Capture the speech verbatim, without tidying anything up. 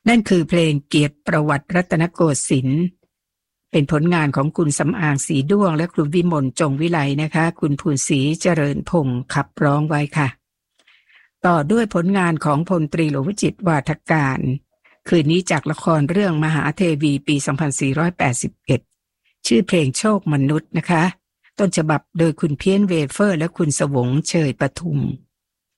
นั่นคือเพลงเกียรติประวัติรัตนโกสินทร์เป็นผลงานของคุณสำอางสีด้วงและคุณวิมลจงวิไลนะคะคุณภูนศรีเจริญพงศ์ขับร้องไว้ค่ะต่อด้วยผลงานของพลตรีหลวงวิจิตรวาทการคืนนี้จากละครเรื่องมหาเทวีปีสองพันสี่ร้อยแปดสิบเอ็ดชื่อเพลงโชคมนุษย์นะคะต้นฉบับโดยคุณเพี้ยนเวเฟอร์และคุณสวงเชยปทุม